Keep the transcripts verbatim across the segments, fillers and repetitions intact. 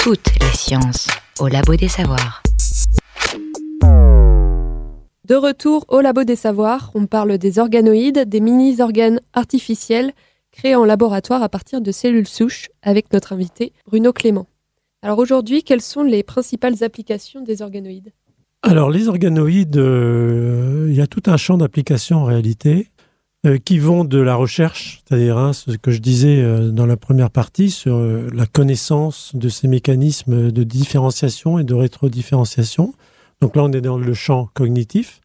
Toutes les sciences au Labo des Savoirs. De retour au Labo des Savoirs, on parle des organoïdes, des mini-organes artificiels créés en laboratoire à partir de cellules souches avec notre invité Bruno Clément. Alors aujourd'hui, quelles sont les principales applications des organoïdes ? Alors les organoïdes, euh, il y a tout un champ d'applications en réalité euh, qui vont de la recherche, c'est-à-dire hein, ce que je disais euh, dans la première partie sur euh, la connaissance de ces mécanismes de différenciation et de rétrodifférenciation. Donc là, on est dans le champ cognitif.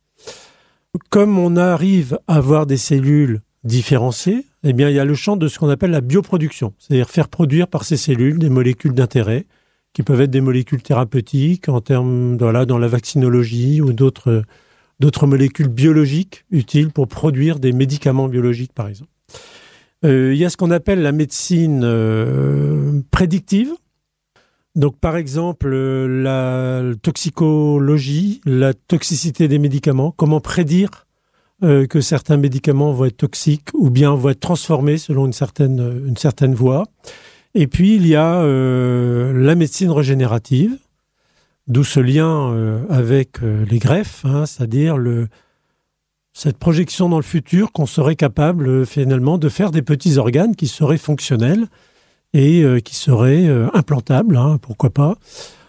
Comme on arrive à avoir des cellules différenciées, eh bien, il y a le champ de ce qu'on appelle la bioproduction, c'est-à-dire faire produire par ces cellules des molécules d'intérêt qui peuvent être des molécules thérapeutiques en termes, voilà, dans la vaccinologie ou d'autres, d'autres molécules biologiques utiles pour produire des médicaments biologiques, par exemple. Euh, il y a ce qu'on appelle la médecine euh, prédictive. Donc, par exemple, la toxicologie, la toxicité des médicaments, comment prédire euh, que certains médicaments vont être toxiques ou bien vont être transformés selon une certaine, une certaine voie. Et puis, il y a euh, la médecine régénérative, d'où ce lien euh, avec euh, les greffes, hein, c'est-à-dire le, cette projection dans le futur qu'on serait capable euh, finalement de faire des petits organes qui seraient fonctionnels et euh, qui seraient euh, implantables, hein, pourquoi pas.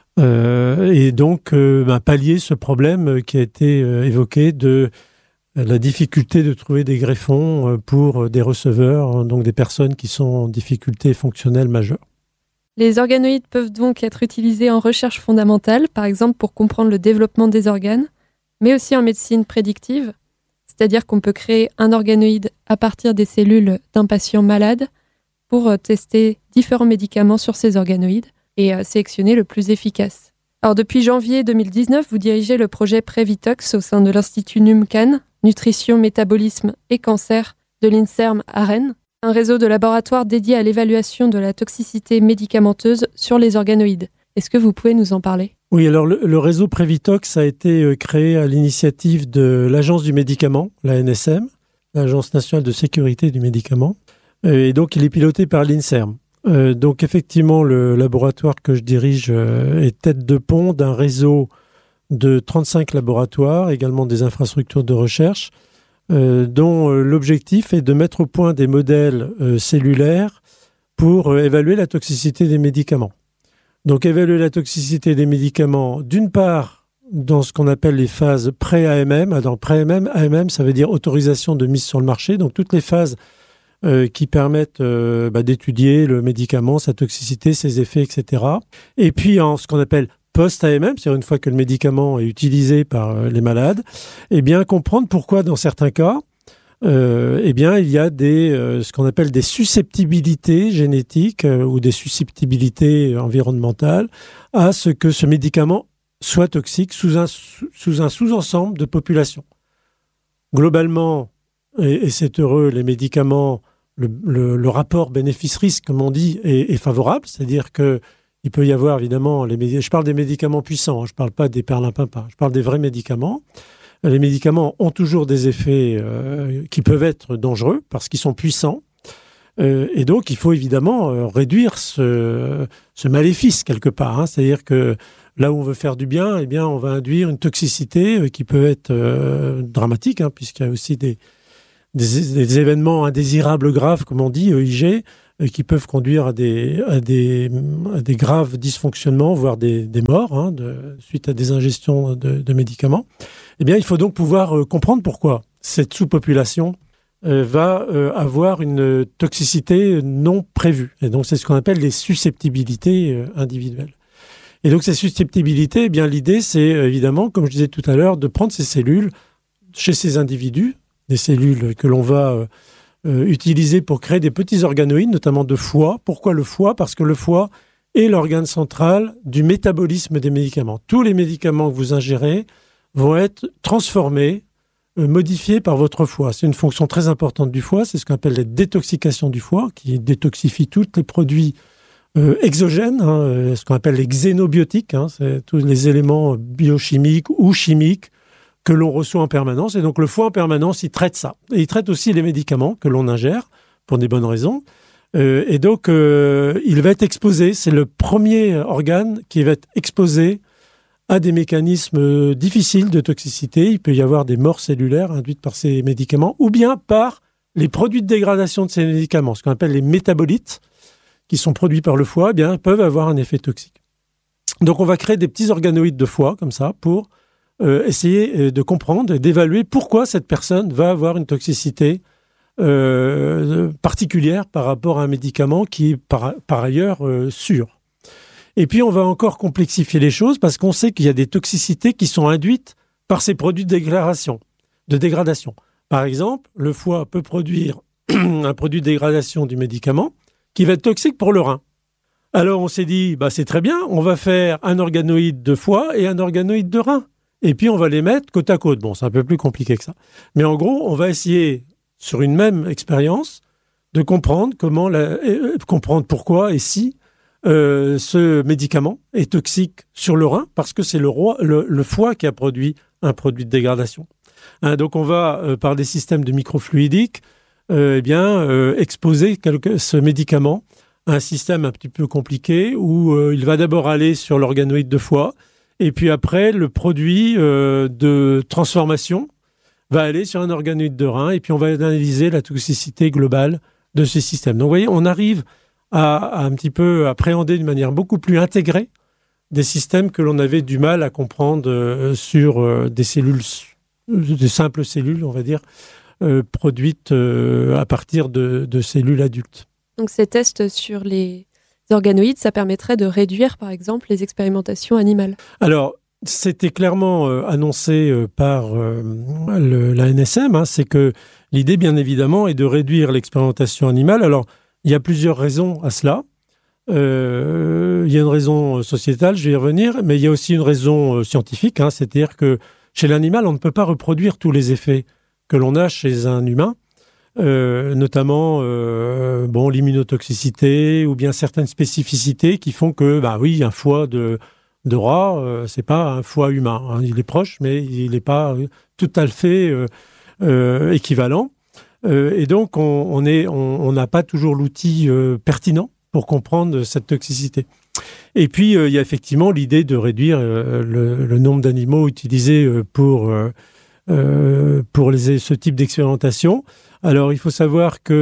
Euh, et donc, euh, bah, pallier ce problème qui a été euh, évoqué de la difficulté de trouver des greffons pour des receveurs, donc des personnes qui sont en difficulté fonctionnelle majeure. Les organoïdes peuvent donc être utilisés en recherche fondamentale, par exemple pour comprendre le développement des organes, mais aussi en médecine prédictive, c'est-à-dire qu'on peut créer un organoïde à partir des cellules d'un patient malade pour tester différents médicaments sur ces organoïdes et sélectionner le plus efficace. Alors depuis janvier deux mille dix-neuf, vous dirigez le projet Prévitox au sein de l'Institut NUMCAN, Nutrition, Métabolisme et Cancer de l'INSERM à Rennes, un réseau de laboratoires dédié à l'évaluation de la toxicité médicamenteuse sur les organoïdes. Est-ce que vous pouvez nous en parler ? Oui, alors le, le réseau Prévitox a été créé à l'initiative de l'Agence du médicament, la N S M, l'Agence nationale de sécurité du médicament, et donc il est piloté par l'INSERM. Euh, donc effectivement, le laboratoire que je dirige euh, est tête de pont d'un réseau de trente-cinq laboratoires, également des infrastructures de recherche, euh, dont euh, l'objectif est de mettre au point des modèles euh, cellulaires pour euh, évaluer la toxicité des médicaments. Donc évaluer la toxicité des médicaments, d'une part, dans ce qu'on appelle les phases pré-A M M. Alors pré-A M M, A M M, ça veut dire autorisation de mise sur le marché, donc toutes les phases Euh, qui permettent euh, bah, d'étudier le médicament, sa toxicité, ses effets, et cetera. Et puis en ce qu'on appelle post-A M M, c'est-à-dire une fois que le médicament est utilisé par euh, les malades, eh bien comprendre pourquoi dans certains cas, euh, eh bien il y a des euh, ce qu'on appelle des susceptibilités génétiques euh, ou des susceptibilités environnementales à ce que ce médicament soit toxique sous un sous un sous-ensemble de population. Globalement, Et, et c'est heureux, les médicaments, le, le, le rapport bénéfice-risque, comme on dit, est, est favorable. C'est-à-dire qu'il peut y avoir, évidemment, les médi- je parle des médicaments puissants, hein, je ne parle pas des perlimpinpins, je parle des vrais médicaments. Les médicaments ont toujours des effets euh, qui peuvent être dangereux parce qu'ils sont puissants. Euh, et donc, il faut évidemment euh, réduire ce, ce maléfice quelque part. Hein. C'est-à-dire que là où on veut faire du bien, eh bien, on va induire une toxicité euh, qui peut être euh, dramatique, hein, puisqu'il y a aussi des Des, des événements indésirables graves, comme on dit, E I G, euh, qui peuvent conduire à des, à des, à des graves dysfonctionnements, voire des, des morts, hein, de, suite à des ingestions de, de médicaments. Eh bien, il faut donc pouvoir euh, comprendre pourquoi cette sous-population euh, va euh, avoir une toxicité non prévue. Et donc, c'est ce qu'on appelle les susceptibilités euh, individuelles. Et donc, ces susceptibilités, eh bien, l'idée, c'est euh, évidemment, comme je disais tout à l'heure, de prendre ces cellules chez ces individus, des cellules que l'on va euh, euh, utiliser pour créer des petits organoïdes, notamment de foie. Pourquoi le foie ? Parce que le foie est l'organe central du métabolisme des médicaments. Tous les médicaments que vous ingérez vont être transformés, euh, modifiés par votre foie. C'est une fonction très importante du foie, c'est ce qu'on appelle la détoxication du foie, qui détoxifie tous les produits euh, exogènes, hein, ce qu'on appelle les xénobiotiques, hein, c'est tous les éléments biochimiques ou chimiques que l'on reçoit en permanence. Et donc, le foie, en permanence, il traite ça. Et il traite aussi les médicaments que l'on ingère, pour des bonnes raisons. Euh, et donc, euh, il va être exposé, c'est le premier organe qui va être exposé à des mécanismes difficiles de toxicité. Il peut y avoir des morts cellulaires induites par ces médicaments, ou bien par les produits de dégradation de ces médicaments, ce qu'on appelle les métabolites, qui sont produits par le foie, eh bien, peuvent avoir un effet toxique. Donc, on va créer des petits organoïdes de foie, comme ça, pour euh, essayer de comprendre et d'évaluer pourquoi cette personne va avoir une toxicité euh, particulière par rapport à un médicament qui est par, par ailleurs euh, sûr. Et puis, on va encore complexifier les choses parce qu'on sait qu'il y a des toxicités qui sont induites par ces produits de dégradation. De dégradation. Par exemple, le foie peut produire un produit de dégradation du médicament qui va être toxique pour le rein. Alors, on s'est dit, bah, c'est très bien, on va faire un organoïde de foie et un organoïde de rein. Et puis, on va les mettre côte à côte. Bon, c'est un peu plus compliqué que ça. Mais en gros, on va essayer, sur une même expérience, de comprendre comment, la, euh, comprendre pourquoi et si Euh, ce médicament est toxique sur le rein parce que c'est le, roi, le, le foie qui a produit un produit de dégradation. Hein, donc on va, euh, par des systèmes de microfluidique, euh, eh bien, euh, exposer quelque, ce médicament à un système un petit peu compliqué où euh, il va d'abord aller sur l'organoïde de foie et puis après le produit euh, de transformation va aller sur un organoïde de rein et puis on va analyser la toxicité globale de ce système. Donc vous voyez, on arrive À, à un petit peu appréhender d'une manière beaucoup plus intégrée des systèmes que l'on avait du mal à comprendre euh, sur euh, des cellules, des simples cellules, on va dire, euh, produites euh, à partir de, de cellules adultes. Donc ces tests sur les organoïdes, ça permettrait de réduire, par exemple, les expérimentations animales. Alors, c'était clairement euh, annoncé euh, par euh, le, la N S M, hein, c'est que l'idée, bien évidemment, est de réduire l'expérimentation animale. Alors, il y a plusieurs raisons à cela. Euh, il y a une raison sociétale, je vais y revenir, mais il y a aussi une raison scientifique, hein, c'est-à-dire que chez l'animal, on ne peut pas reproduire tous les effets que l'on a chez un humain, euh, notamment euh, bon, l'immunotoxicité ou bien certaines spécificités qui font que, bah oui, un foie de, de rat, euh, c'est pas un foie humain. Hein, il est proche, mais il n'est pas tout à fait euh, euh, équivalent. Euh, et donc, on n'a on, on pas toujours l'outil euh, pertinent pour comprendre cette toxicité. Et puis, euh, il y a effectivement l'idée de réduire euh, le, le nombre d'animaux utilisés euh, pour, euh, euh, pour les, ce type d'expérimentation. Alors, il faut savoir qu'il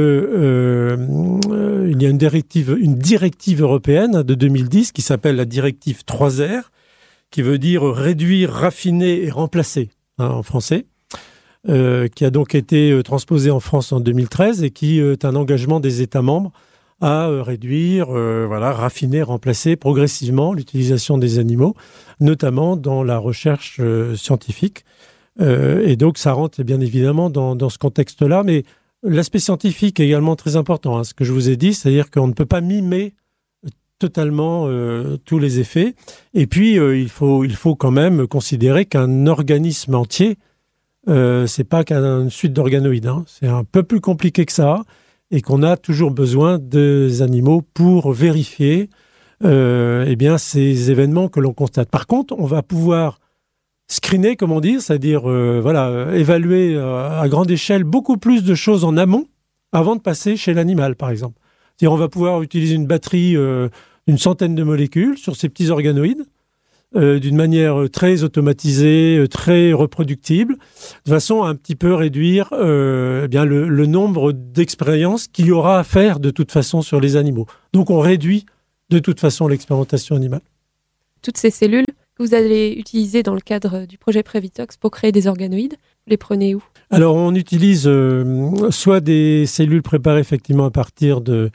euh, y a une directive, une directive européenne de deux mille dix qui s'appelle la directive trois R, qui veut dire réduire, raffiner et remplacer, hein, en français. Euh, qui a donc été euh, transposé en France en deux mille treize et qui euh, est un engagement des États membres à euh, réduire, euh, voilà, raffiner, remplacer progressivement l'utilisation des animaux, notamment dans la recherche euh, scientifique. Euh, et donc, ça rentre bien évidemment dans, dans ce contexte-là, mais l'aspect scientifique est également très important. Hein, ce que je vous ai dit, c'est-à-dire qu'on ne peut pas mimer totalement euh, tous les effets. Et puis, euh, il faut, il faut quand même considérer qu'un organisme entier, Euh, c'est pas qu'une suite d'organoïdes, hein. C'est un peu plus compliqué que ça et qu'on a toujours besoin des animaux pour vérifier euh, eh bien, ces événements que l'on constate. Par contre, on va pouvoir screener, comme on dit, c'est-à-dire euh, voilà, évaluer euh, à grande échelle beaucoup plus de choses en amont avant de passer chez l'animal, par exemple. C'est-à-dire on va pouvoir utiliser une batterie euh, d'une centaine de molécules sur ces petits organoïdes, Euh, d'une manière très automatisée, très reproductible, de façon à un petit peu réduire euh, eh bien le, le nombre d'expériences qu'il y aura à faire de toute façon sur les animaux. Donc on réduit de toute façon l'expérimentation animale. Toutes ces cellules que vous allez utiliser dans le cadre du projet Prévitox pour créer des organoïdes, vous les prenez où ? Alors on utilise euh, soit des cellules préparées effectivement à partir de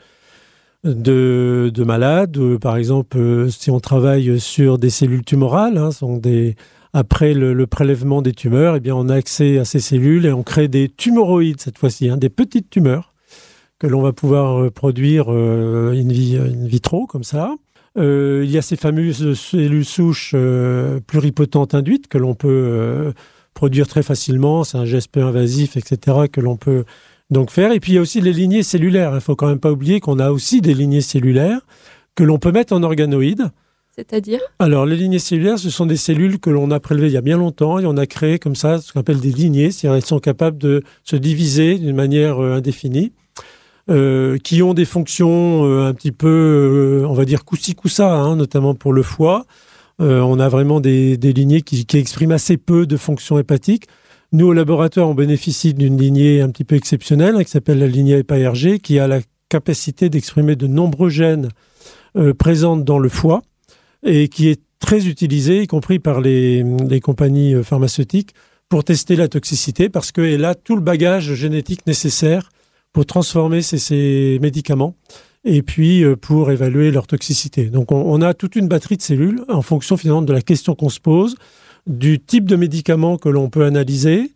De, de malades. Euh, par exemple, euh, si on travaille sur des cellules tumorales, hein, sont des, après le, le prélèvement des tumeurs, eh bien, on a accès à ces cellules et on crée des tumoroïdes cette fois-ci, hein, des petites tumeurs que l'on va pouvoir euh, produire euh, in, vi, in vitro, comme ça. Euh, il y a ces fameuses cellules souches euh, pluripotentes induites que l'on peut euh, produire très facilement. C'est un geste peu invasif, et cetera, que l'on peut donc faire. Et puis, il y a aussi les lignées cellulaires. Il ne faut quand même pas oublier qu'on a aussi des lignées cellulaires que l'on peut mettre en organoïdes. C'est-à-dire ? Alors, les lignées cellulaires, ce sont des cellules que l'on a prélevées il y a bien longtemps et on a créé comme ça ce qu'on appelle des lignées. C'est-à-dire qu'elles sont capables de se diviser d'une manière euh, indéfinie. euh, qui ont des fonctions euh, un petit peu, euh, on va dire, coup-ci, coup-ça, hein, notamment pour le foie. Euh, on a vraiment des, des lignées qui, qui expriment assez peu de fonctions hépatiques. Nous, au laboratoire, on bénéficie d'une lignée un petit peu exceptionnelle hein, qui s'appelle la lignée HEPA-R G, qui a la capacité d'exprimer de nombreux gènes euh, présents dans le foie et qui est très utilisée, y compris par les, les compagnies pharmaceutiques, pour tester la toxicité, parce qu'elle a tout le bagage génétique nécessaire pour transformer ces, ces médicaments et puis euh, pour évaluer leur toxicité. Donc on, on a toute une batterie de cellules en fonction finalement de la question qu'on se pose, du type de médicament que l'on peut analyser,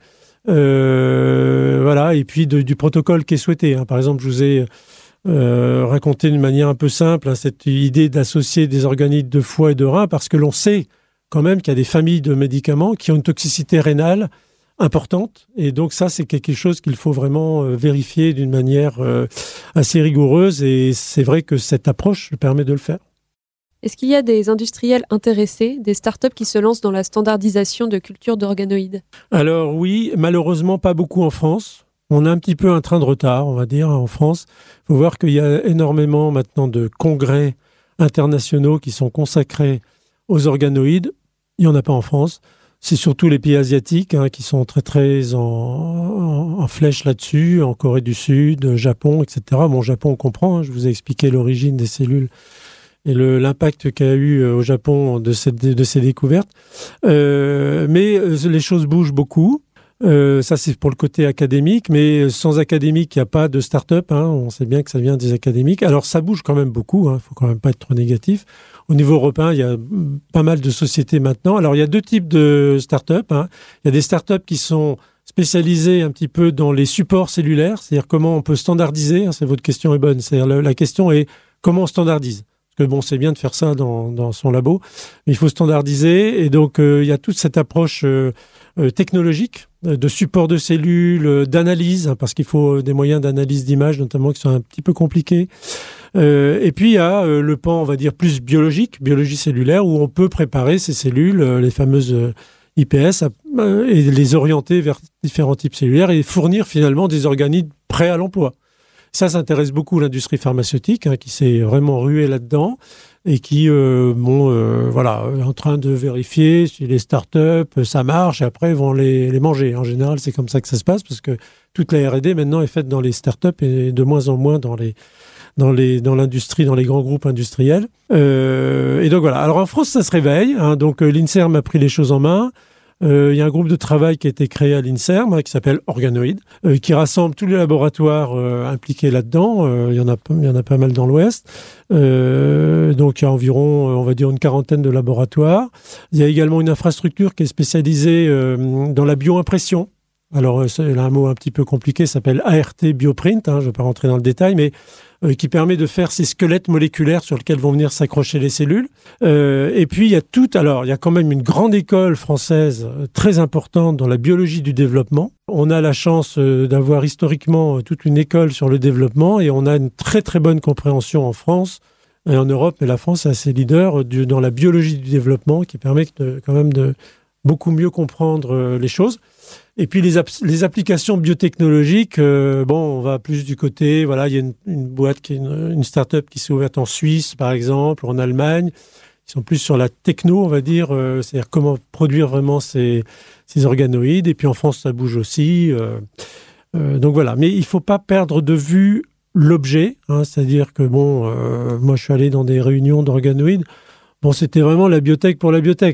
euh, voilà, et puis de, du protocole qui est souhaité. Hein. Par exemple, je vous ai euh, raconté d'une manière un peu simple hein, cette idée d'associer des organites de foie et de rein, parce que l'on sait quand même qu'il y a des familles de médicaments qui ont une toxicité rénale importante. Et donc ça, c'est quelque chose qu'il faut vraiment euh, vérifier d'une manière euh, assez rigoureuse. Et c'est vrai que cette approche permet de le faire. Est-ce qu'il y a des industriels intéressés, des startups qui se lancent dans la standardisation de culture d'organoïdes ? Alors oui, malheureusement pas beaucoup en France. On a un petit peu un train de retard, on va dire, en France. Il faut voir qu'il y a énormément maintenant de congrès internationaux qui sont consacrés aux organoïdes. Il n'y en a pas en France. C'est surtout les pays asiatiques hein, qui sont très très en, en, en flèche là-dessus, en Corée du Sud, Japon, et cetera. Bon, Japon, on comprend. Hein, je vous ai expliqué l'origine des cellules et le, l'impact qu'a eu au Japon de, cette, de ces découvertes. Euh, mais les choses bougent beaucoup. Euh, ça, c'est pour le côté académique. Mais sans académique, il n'y a pas de start-up. Hein, on sait bien que ça vient des académiques. Alors, ça bouge quand même beaucoup. Il hein, ne faut quand même pas être trop négatif. Au niveau européen, il y a pas mal de sociétés maintenant. Alors, il y a deux types de start-up. Hein. Il y a des start-up qui sont spécialisées un petit peu dans les supports cellulaires, c'est-à-dire comment on peut standardiser. Hein, c'est, votre question est bonne. C'est-à-dire la, la question est comment on standardise. Parce que bon, c'est bien de faire ça dans, dans son labo, mais il faut standardiser. Et donc, euh, il y a toute cette approche euh, euh, technologique de support de cellules, d'analyse, hein, parce qu'il faut des moyens d'analyse d'image, notamment, qui sont un petit peu compliqués. Euh, et puis, il y a euh, le pan, on va dire, plus biologique, biologie cellulaire, où on peut préparer ces cellules, euh, les fameuses euh, I P S, euh, et les orienter vers différents types cellulaires et fournir finalement des organites prêts à l'emploi. Ça, ça intéresse beaucoup l'industrie pharmaceutique, hein, qui s'est vraiment ruée là-dedans et qui euh, bon, euh, voilà, est en train de vérifier si les startups, ça marche, et après, vont les, les manger. En général, c'est comme ça que ça se passe, parce que toute la R et D, maintenant, est faite dans les startups et de moins en moins dans les... Dans, les, dans l'industrie, dans les grands groupes industriels. Euh, et donc voilà. Alors en France, ça se réveille. Hein, donc euh, l'INSERM a pris les choses en main. Euh, il y a un groupe de travail qui a été créé à l'INSERM hein, qui s'appelle Organoïdes, euh, qui rassemble tous les laboratoires euh, impliqués là-dedans. Euh, il y en a, il y en a pas mal dans l'Ouest. Euh, donc il y a environ, on va dire, une quarantaine de laboratoires. Il y a également une infrastructure qui est spécialisée euh, dans la bioimpression. Alors, c'est un mot un petit peu compliqué, ça s'appelle A R T Bioprint, hein, je ne vais pas rentrer dans le détail, mais euh, qui permet de faire ces squelettes moléculaires sur lesquels vont venir s'accrocher les cellules. Euh, et puis, il y a tout, alors, il y a quand même une grande école française euh, très importante dans la biologie du développement. On a la chance euh, d'avoir historiquement euh, toute une école sur le développement et on a une très très bonne compréhension en France et en Europe, mais la France est assez leader du, dans la biologie du développement qui permet de, quand même de beaucoup mieux comprendre euh, les choses. Et puis les, ap- les applications biotechnologiques, euh, bon, on va plus du côté, voilà, il y a une, une boîte, qui est une, une start-up qui s'est ouverte en Suisse, par exemple, en Allemagne. Ils sont plus sur la techno, on va dire, euh, c'est-à-dire comment produire vraiment ces, ces organoïdes. Et puis en France, ça bouge aussi. Euh, euh, donc voilà, mais il ne faut pas perdre de vue l'objet, hein, c'est-à-dire que, bon, euh, moi je suis allé dans des réunions d'organoïdes. Bon, c'était vraiment la biotech pour la biotech.